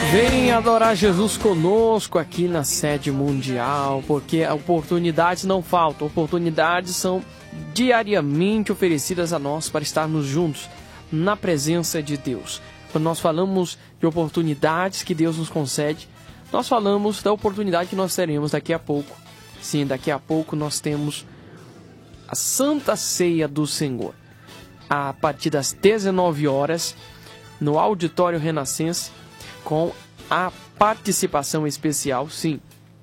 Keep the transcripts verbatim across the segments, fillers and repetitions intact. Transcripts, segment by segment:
Vem adorar Jesus conosco aqui na sede mundial, porque oportunidades não faltam, oportunidades são diariamente oferecidas a nós para estarmos juntos na presença de Deus. Quando nós falamos de oportunidades que Deus nos concede, nós falamos da oportunidade que nós teremos daqui a pouco. Sim, daqui a pouco nós temos a Santa Ceia do Senhor, a partir das dezenove horas, no Auditório Renascença, com a participação especial, sim,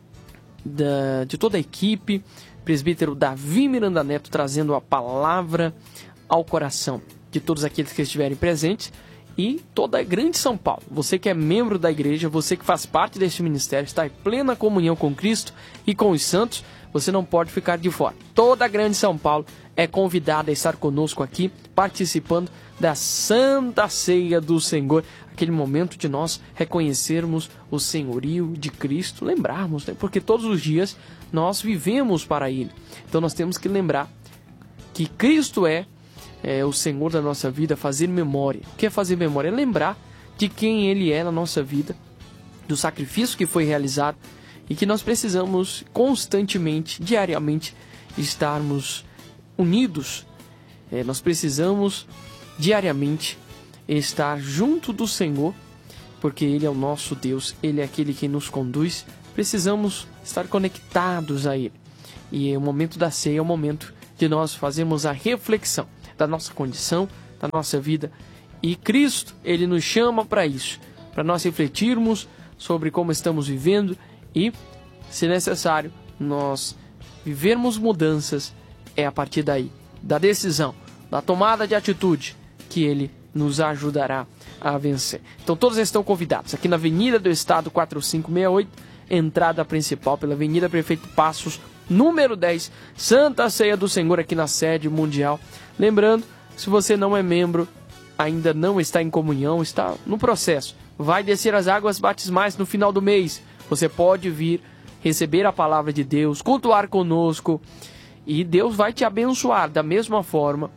da, de toda a equipe, presbítero Davi Miranda Neto trazendo a palavra ao coração de todos aqueles que estiverem presentes e toda a grande São Paulo. Você que é membro da igreja, você que faz parte deste ministério, está em plena comunhão com Cristo e com os santos, você não pode ficar de fora. Toda a grande São Paulo é convidada a estar conosco aqui, participando da Santa Ceia do Senhor, aquele momento de nós reconhecermos o senhorio de Cristo, lembrarmos, né? Porque todos os dias nós vivemos para Ele. Então nós temos que lembrar que Cristo é, é o Senhor da nossa vida, fazer memória. O que é fazer memória? É lembrar de quem Ele é na nossa vida, do sacrifício que foi realizado e que nós precisamos constantemente, diariamente, estarmos unidos. É, nós precisamos diariamente estar junto do Senhor, porque Ele é o nosso Deus, Ele é aquele que nos conduz. Precisamos estar conectados a Ele. E o momento da ceia é o momento de nós fazermos a reflexão da nossa condição, da nossa vida. E Cristo, Ele nos chama para isso, para nós refletirmos sobre como estamos vivendo e, se necessário, nós vivermos mudanças. É a partir daí, da decisão, da tomada de atitude, que Ele nos ajudará a vencer. Então todos estão convidados aqui na Avenida do Estado quatrocentos e sessenta e oito, entrada principal pela Avenida Prefeito Passos, número dez, Santa Ceia do Senhor aqui na sede mundial. Lembrando, se você não é membro, ainda não está em comunhão, está no processo, vai descer as águas batismais no final do mês. Você pode vir receber a palavra de Deus, cultuar conosco e Deus vai te abençoar da mesma forma.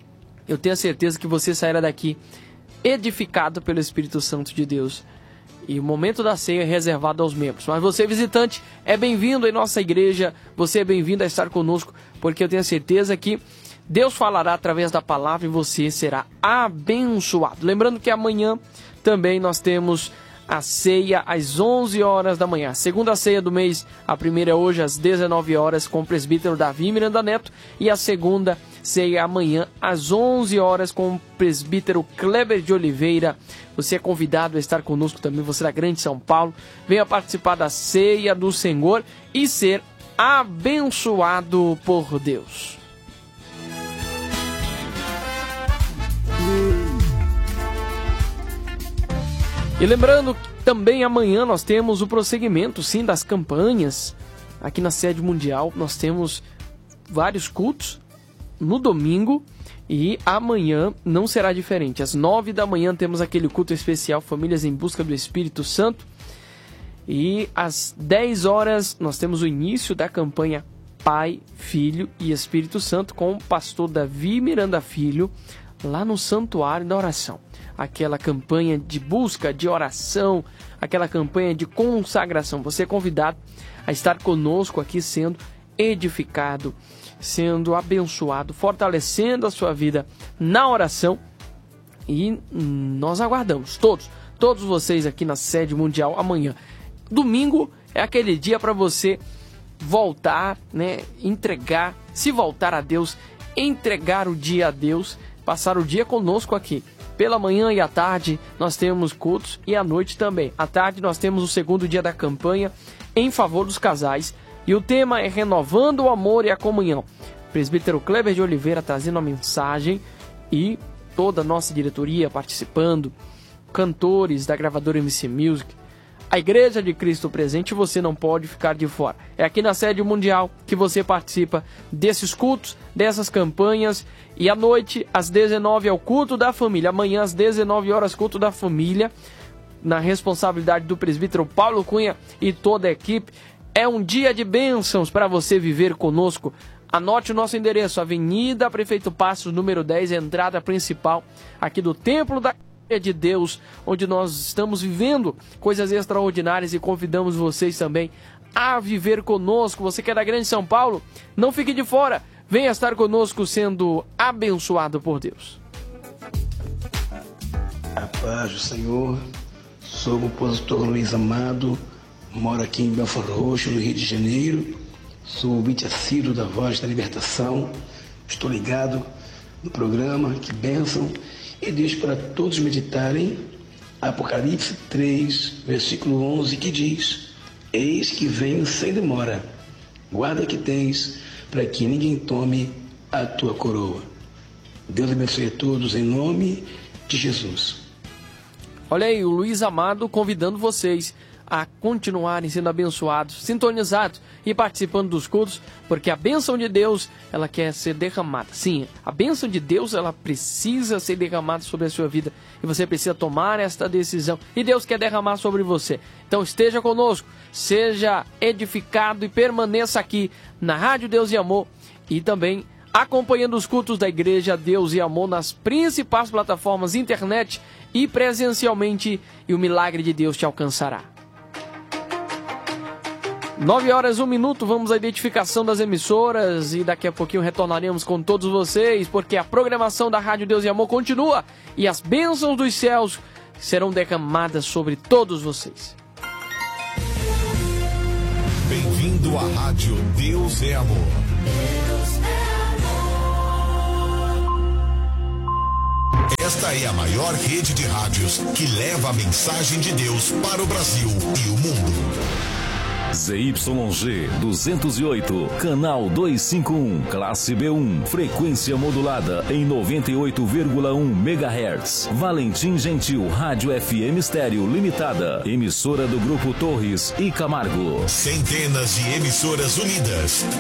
Eu tenho a certeza que você sairá daqui edificado pelo Espírito Santo de Deus. E o momento da ceia é reservado aos membros. Mas você, visitante, é bem-vindo em nossa igreja. Você é bem-vindo a estar conosco, porque eu tenho a certeza que Deus falará através da palavra e você será abençoado. Lembrando que amanhã também nós temos a ceia às onze horas da manhã. A segunda ceia do mês, a primeira é hoje às dezenove horas com o presbítero Davi Miranda Neto. E a segunda ceia amanhã às onze horas com o presbítero Kleber de Oliveira. Você é convidado a estar conosco também, você da Grande São Paulo. Venha participar da ceia do Senhor e ser abençoado por Deus. E lembrando que também amanhã nós temos o prosseguimento, sim, das campanhas. Aqui na sede mundial nós temos vários cultos no domingo e amanhã não será diferente. Às nove da manhã temos aquele culto especial Famílias em Busca do Espírito Santo. E às dez horas nós temos o início da campanha Pai, Filho e Espírito Santo com o pastor Davi Miranda Filho, lá no Santuário da Oração. Aquela campanha de busca, de oração, aquela campanha de consagração. Você é convidado a estar conosco aqui sendo edificado, sendo abençoado, fortalecendo a sua vida na oração. E nós aguardamos todos, todos vocês aqui na sede mundial amanhã. Domingo é aquele dia para você voltar, né, entregar, se voltar a Deus, entregar o dia a Deus, passar o dia conosco aqui. Pela manhã e à tarde nós temos cultos e à noite também. À tarde nós temos o segundo dia da campanha em favor dos casais. E o tema é Renovando o Amor e a Comunhão. Presbítero Kleber de Oliveira trazendo a mensagem e toda a nossa diretoria participando. Cantores da gravadora M C Music. A Igreja de Cristo presente, você não pode ficar de fora. É aqui na sede mundial que você participa desses cultos, dessas campanhas. E à noite, às dezenove, é o culto da família. Amanhã, às dezenove horas, culto da família. Na responsabilidade do presbítero Paulo Cunha e toda a equipe. É um dia de bênçãos para você viver conosco. Anote o nosso endereço, Avenida Prefeito Passos, número dez, entrada principal aqui do Templo da de Deus, onde nós estamos vivendo coisas extraordinárias e convidamos vocês também a viver conosco. Você que é da Grande São Paulo, não fique de fora, venha estar conosco sendo abençoado por Deus. A paz do Senhor, sou o compositor Luiz Amado, moro aqui em Belford Roxo, no Rio de Janeiro, sou ouvinte assíduo da Voz da Libertação, estou ligado no programa, que bênção, e deixo para todos meditarem Apocalipse três, versículo onze, que diz: eis que venho sem demora, guarda que tens, para que ninguém tome a tua coroa. Deus abençoe a todos em nome de Jesus. Olha aí, o Luiz Amado convidando vocês a continuarem sendo abençoados, sintonizados e participando dos cultos, porque a bênção de Deus, ela quer ser derramada. Sim, a bênção de Deus, ela precisa ser derramada sobre a sua vida, e você precisa tomar esta decisão, e Deus quer derramar sobre você. Então esteja conosco, seja edificado e permaneça aqui na Rádio Deus e Amor, e também acompanhando os cultos da Igreja Deus e Amor nas principais plataformas internet e presencialmente, e o milagre de Deus te alcançará. nove horas, um minuto, vamos à identificação das emissoras e daqui a pouquinho retornaremos com todos vocês, porque a programação da Rádio Deus e Amor continua e as bênçãos dos céus serão derramadas sobre todos vocês. Bem-vindo à Rádio Deus é Amor. Esta é a maior rede de rádios que leva a mensagem de Deus para o Brasil e o mundo. Z Y G duzentos e oito, canal duzentos e cinquenta e um, classe B um, frequência modulada em noventa e oito vírgula um megahertz. Valentim Gentil, Rádio F M Estéreo Limitada, emissora do Grupo Torres e Camargo. Centenas de emissoras unidas